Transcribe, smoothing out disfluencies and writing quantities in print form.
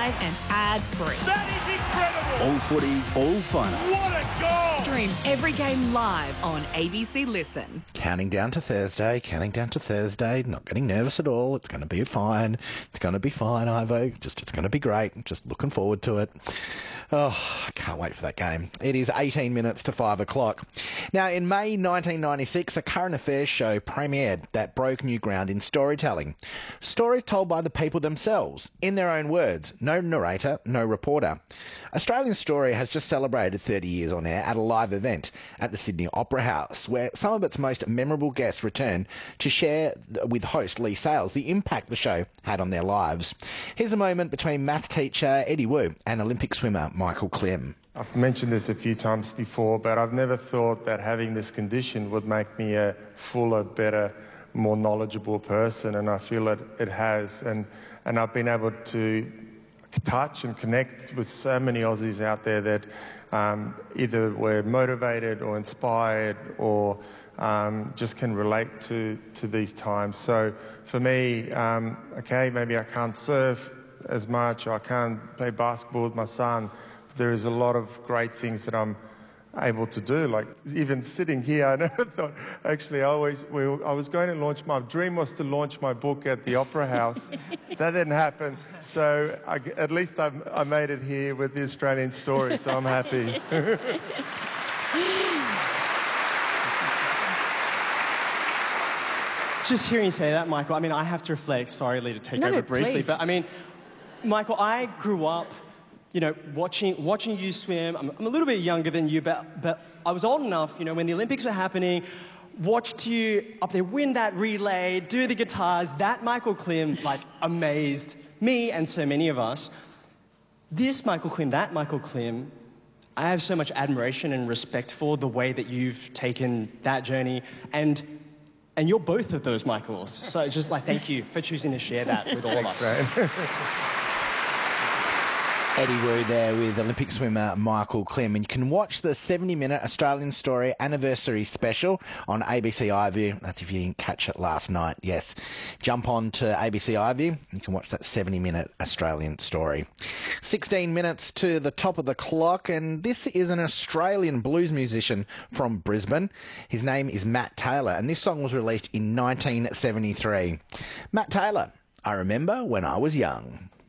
live and ad-free. That is incredible! All footy, all finals. What a goal! Stream every game live on ABC Listen. Counting down to Thursday, not getting nervous at all. It's going to be fine. It's going to be fine, Ivo. It's going to be great. Just looking forward to it. Oh, I can't wait for that game. It is 18 minutes to 5 o'clock. Now, in May 1996, a current affairs show premiered that broke new ground in storytelling. Stories told by the people themselves, in their own words. No narrator, no reporter. Australian Story has just celebrated 30 years on air at a live event at the Sydney Opera House, where some of its most memorable guests returned to share with host Lee Sales the impact the show had on their lives. Here's a moment between math teacher Eddie Wu and Olympic swimmer Michael Klim. I've mentioned this a few times before, but I've never thought that having this condition would make me a fuller, better, more knowledgeable person, and I feel it has. And I've been able to touch and connect with so many Aussies out there that either were motivated or inspired or just can relate to these times. So for me, okay, maybe I can't surf as much, or I can't play basketball with my son. There is a lot of great things that I'm able to do, like even sitting here. I never thought, actually, I was going to launch, my dream was to launch my book at the Opera House. That didn't happen, so at least I made it here with the Australian Story, so I'm happy. Just hearing you say that, Michael, I mean, I have to reflect, sorry, Lee, to take over briefly, please. but I mean, Michael, I grew up, you know, watching you swim. I'm a little bit younger than you, but I was old enough, you know, when the Olympics were happening, watched you up there win that relay, do the guitars. That Michael Klim, like, amazed me and so many of us. This Michael Klim, that Michael Klim, I have so much admiration and respect for the way that you've taken that journey, and you're both of those Michaels. So just like, thank you for choosing to share that with all of us. Right. Eddie Wu there with Olympic swimmer Michael Klim. And you can watch the 70-minute Australian Story anniversary special on ABC iView. That's if you didn't catch it last night. Yes. Jump on to ABC iView and you can watch that 70-minute Australian Story. 16 minutes to the top of the clock, and this is an Australian blues musician from Brisbane. His name is Matt Taylor, and this song was released in 1973. Matt Taylor, I remember when I was young.